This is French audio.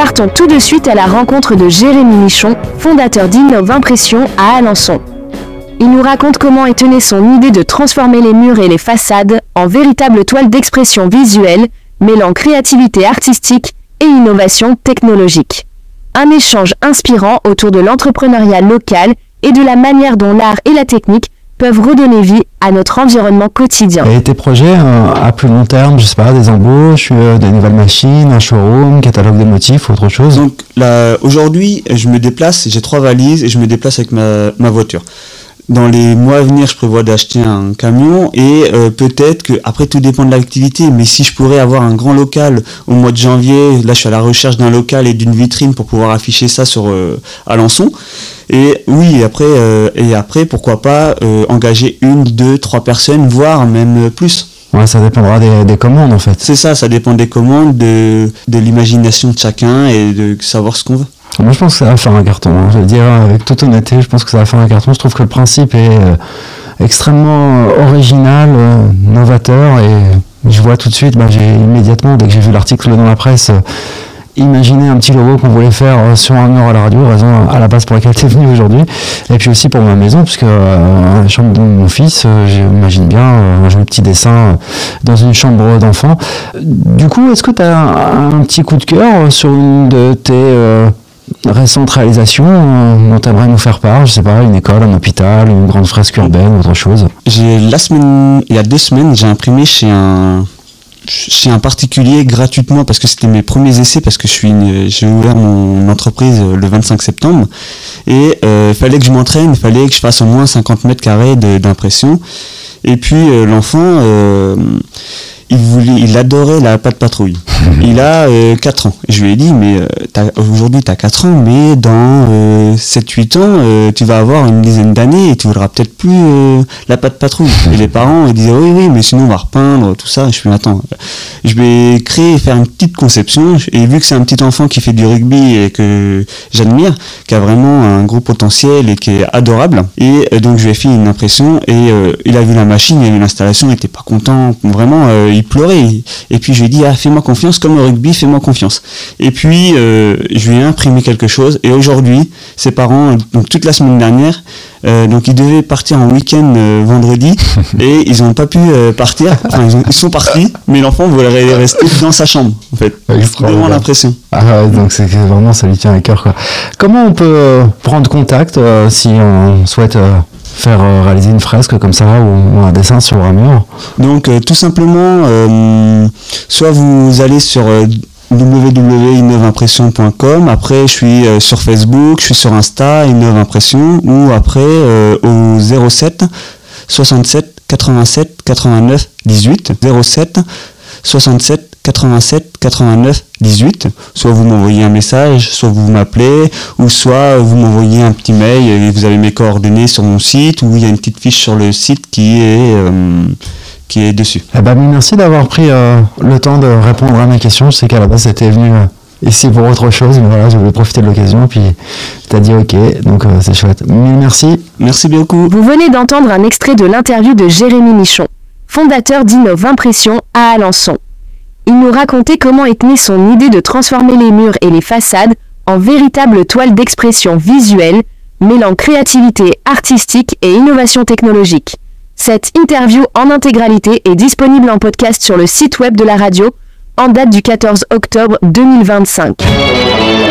Partons tout de suite à la rencontre de Jérémy Michon, fondateur d'Innov Impression à Alençon. Il nous raconte comment est née son idée de transformer les murs et les façades en véritables toiles d'expression visuelle, mêlant créativité artistique et innovation technologique. Un échange inspirant autour de l'entrepreneuriat local et de la manière dont l'art et la technique peuvent redonner vie à notre environnement quotidien. Et tes projets à plus long terme, je sais pas, des embauches, des nouvelles machines, un showroom, catalogue de motifs, autre chose? Donc là, aujourd'hui, je me déplace, j'ai 3 valises et je me déplace avec ma voiture. Dans les mois à venir, je prévois d'acheter un camion et peut-être que, après tout dépend de l'activité, mais si je pourrais avoir un grand local au mois de janvier, là je suis à la recherche d'un local et d'une vitrine pour pouvoir afficher ça sur Alençon. Et oui, après pourquoi pas engager 1, 2, 3 personnes, voire même plus. Ouais, ça dépendra des commandes en fait. C'est ça dépend des commandes, de l'imagination de chacun et de savoir ce qu'on veut. Moi je pense que ça va faire un carton, je vais le dire avec toute honnêteté, je pense que ça va faire un carton. Je trouve que le principe est extrêmement original, novateur, et je vois tout de suite, j'ai immédiatement, dès que j'ai vu l'article dans la presse, imaginé un petit logo qu'on voulait faire sur un heure à la radio, raison à la base pour laquelle tu es venu aujourd'hui, et puis aussi pour ma maison, puisque la chambre de mon fils, j'imagine bien un joli petit dessin dans une chambre d'enfant. Du coup, est-ce que tu as un petit coup de cœur sur une de tes récente réalisation dont tu aimerais nous faire part, je sais pas, une école, un hôpital, une grande fresque urbaine, autre chose? Il y a 2 semaines, j'ai imprimé chez un particulier gratuitement parce que c'était mes premiers essais, parce que j'ai ouvert mon entreprise le 25 septembre et il fallait que je m'entraîne, il fallait que je fasse au moins 50 mètres carrés d'impression. Et puis l'enfant, il adorait la patte patrouille. Il a 4 ans. Je lui ai dit, mais aujourd'hui tu as 4 ans, mais dans 7-8 ans, tu vas avoir une dizaine d'années et tu voudras peut-être plus la patte patrouille. Et les parents ils disaient, oui, mais sinon on va repeindre, tout ça. Et je me suis dit, attends, je vais faire une petite conception. Et vu que c'est un petit enfant qui fait du rugby et que j'admire, qui a vraiment un gros potentiel et qui est adorable, et donc je lui ai fait une impression et il a vu la machine, il a vu l'installation, il était pas content, vraiment, il pleurait. Et puis je lui ai dit, fais-moi confiance, comme le rugby, fais-moi confiance. Et puis je lui ai imprimé quelque chose, et aujourd'hui ses parents, donc toute la semaine dernière, donc ils devaient partir en week-end vendredi et ils n'ont pas pu partir, enfin ils sont partis, mais l'enfant voulait rester dans sa chambre en fait, devant l'impression. Ah ouais, donc c'est vraiment, ça lui tient à cœur quoi. Comment on peut prendre contact si on souhaite faire réaliser une fresque comme ça ou un dessin sur un mur? Donc tout simplement, soit vous allez sur www.innovimpression.com. Après je suis sur Facebook, je suis sur Insta, Innov Impression, ou après au 07 67 87 89 18 07 67 87 89 18. Soit vous m'envoyez un message, soit vous m'appelez, ou soit vous m'envoyez un petit mail et vous avez mes coordonnées sur mon site, ou il y a une petite fiche sur le site qui est dessus. Merci d'avoir pris le temps de répondre à mes questions. Je sais qu'à la base c'était venu ici pour autre chose, mais voilà, je voulais profiter de l'occasion, puis tu as dit ok, donc c'est chouette. Merci. Merci beaucoup. Vous venez d'entendre un extrait de l'interview de Jérémy Michon, fondateur d'Innov Impression à Alençon. Il nous racontait comment est née son idée de transformer les murs et les façades en véritables toiles d'expression visuelle, mêlant créativité artistique et innovation technologique. Cette interview en intégralité est disponible en podcast sur le site web de la radio en date du 14 octobre 2025.